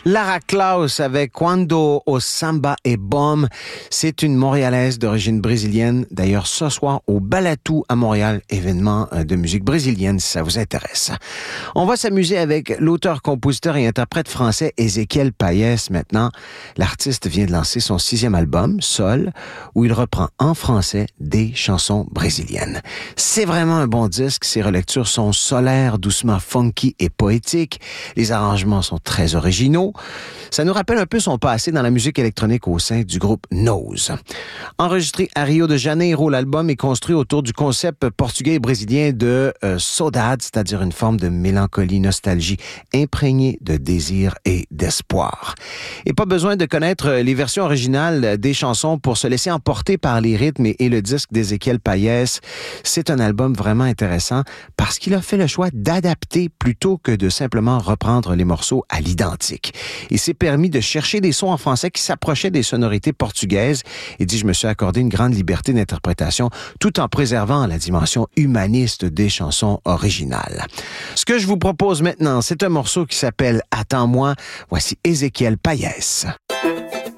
Lara Klaus avec Quando o Samba e Bom. C'est une Montréalaise d'origine brésilienne. D'ailleurs, ce soir, au Balatou à Montréal, événement de musique brésilienne, si ça vous intéresse. On va s'amuser avec l'auteur, compositeur et interprète français Ézéchiel Payès maintenant. L'artiste vient de lancer son 6e album, Sol, où il reprend en français des chansons brésiliennes. C'est vraiment un bon disque. Ses relectures sont solaires, doucement funky et poétiques. Les arrangements sont très originaux. Ça nous rappelle un peu son passé dans la musique électronique au sein du groupe Nose. Enregistré à Rio de Janeiro, l'album est construit autour du concept portugais et brésilien de saudade, c'est-à-dire une forme de mélancolie, nostalgie, imprégnée de désir et d'espoir. Et pas besoin de connaître les versions originales des chansons pour se laisser emporter par les rythmes et le disque d'Ézéchiel Payès. C'est un album vraiment intéressant parce qu'il a fait le choix d'adapter plutôt que de simplement reprendre les morceaux à l'identique. Il s'est permis de chercher des sons en français qui s'approchaient des sonorités portugaises et dit « Je me suis accordé une grande liberté d'interprétation tout en préservant la dimension humaniste des chansons originales. » Ce que je vous propose maintenant, c'est un morceau qui s'appelle « Attends-moi ». Voici Ézéchiel Payès.